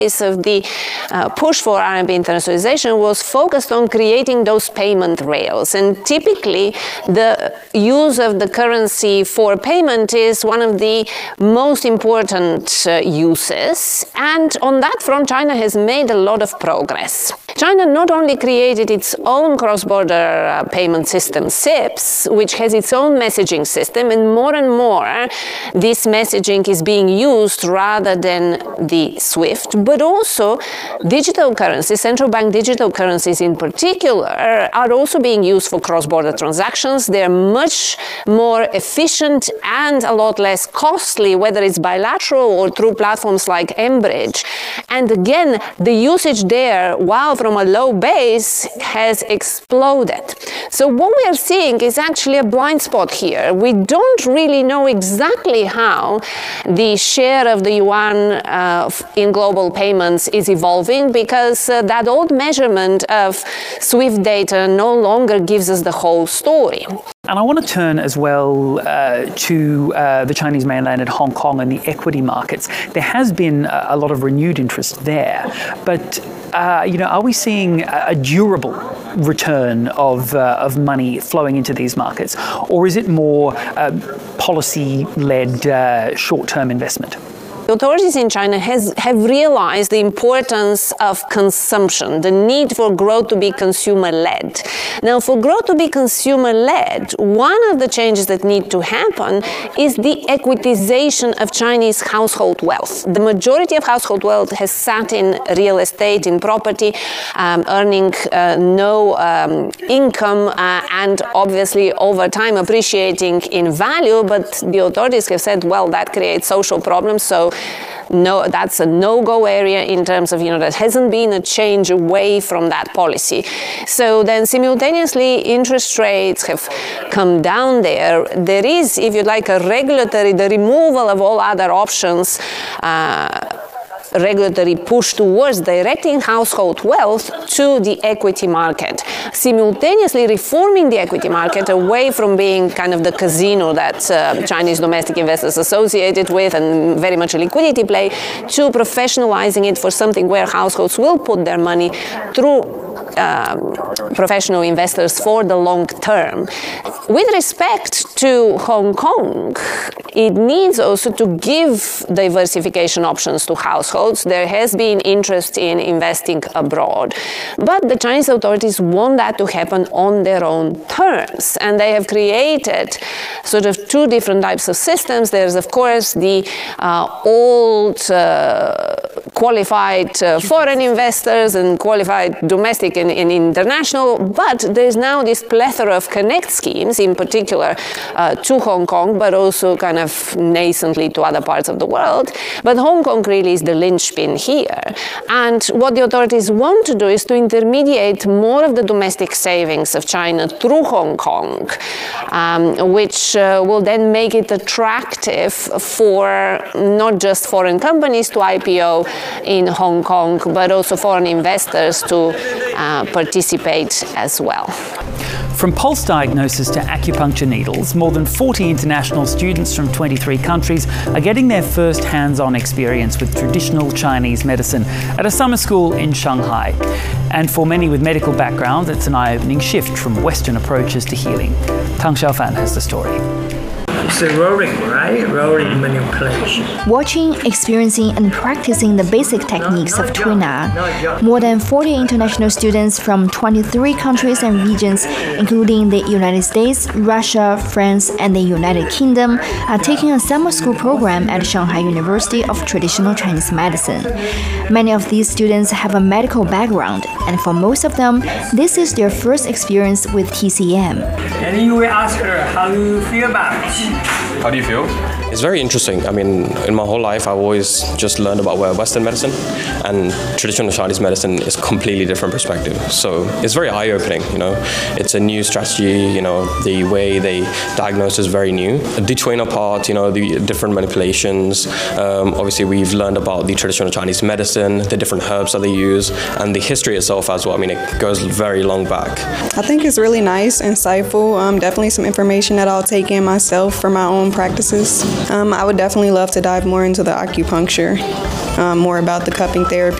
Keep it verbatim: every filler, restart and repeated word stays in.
of the uh, push for R M B internationalization was focused on creating those payment rails. And typically, the use of the currency for payment is one of the most important uh, uses. And on that front, China has made a lot of progress. China not only created its own cross-border uh, payment system, S I P S, which has its own messaging system, and more and more this messaging is being used rather than the SWIFT, but also digital currencies, central bank digital currencies in particular, are also being used for cross-border transactions. They're much more efficient and a lot less costly, whether it's bilateral or through platforms like mBridge. And again, the usage there, while from a low base, has exploded. So what we are seeing is actually a blind spot here. We don't really know exactly how the share of the yuan uh, in global payments is evolving, because uh, that old measurement of SWIFT data no longer gives us the whole story. And I want to turn as well uh, to uh, the Chinese mainland and Hong Kong and the equity markets. There has been a, a lot of renewed interest there, but uh, you know, are we seeing a durable return of uh, of money flowing into these markets, or is it more uh, policy-led uh, short-term investment? The authorities in China has, have realized the importance of consumption, the need for growth to be consumer-led. Now, for growth to be consumer-led, one of the changes that need to happen is the equitization of Chinese household wealth. The majority of household wealth has sat in real estate, in property, um, earning uh, no um, income uh, and obviously over time appreciating in value, but the authorities have said, well, that creates social problems, so no, that's a no-go area in terms of, you know, there hasn't been a change away from that policy. So then simultaneously, interest rates have come down there. There is, if you like, a regulatory, the removal of all other options, uh, regulatory push towards directing household wealth to the equity market, simultaneously reforming the equity market away from being kind of the casino that uh, Chinese domestic investors associated with and very much a liquidity play, to professionalizing it for something where households will put their money through um, professional investors for the long term. With respect to Hong Kong, it needs also to give diversification options to households. There has been interest in investing abroad, but the Chinese authorities want that to happen on their own terms, and they have created sort of two different types of systems. There's, of course, the uh, old uh, qualified uh, foreign investors and qualified domestic and, and international, but there's now this plethora of connect schemes, in particular uh, to Hong Kong, but also kind of nascently to other parts of the world. But Hong Kong really is the linchpin here. And what the authorities want to do is to intermediate more of the domestic savings of China through Hong Kong, um, which uh, will then make it attractive for not just foreign companies to I P O in Hong Kong, but also foreign investors to uh, participate as well. From pulse diagnosis to acupuncture needles, more than forty international students from twenty-three countries are getting their first hands-on experience with traditional Chinese medicine at a summer school in Shanghai. And for many with medical backgrounds, it's an eye-opening shift from Western approaches to healing. Tang Xiaofan has the story. It's a rolling, right? Rolling manipulation. Watching, experiencing, and practicing the basic techniques of Tui Na, more than forty international students from twenty-three countries and regions, including the United States, Russia, France, and the United Kingdom, are taking a summer school program at Shanghai University of Traditional Chinese Medicine. Many of these students have a medical background, and for most of them, this is their first experience with T C M. And you will ask her, how do you feel about it? How do you feel? It's very interesting. I mean, in my whole life, I've always just learned about Western medicine, and traditional Chinese medicine is a completely different perspective. So it's very eye-opening, you know. It's a new strategy, you know, the way they diagnose is very new. The Tui Na part, you know, the different manipulations. Um, obviously, we've learned about the traditional Chinese medicine, the different herbs that they use, and the history itself as well. I mean, it goes very long back. I think it's really nice, insightful, um, definitely some information that I'll take in myself for my own practices. Um, I would definitely love to dive more into the acupuncture. um, more about the cupping therapy.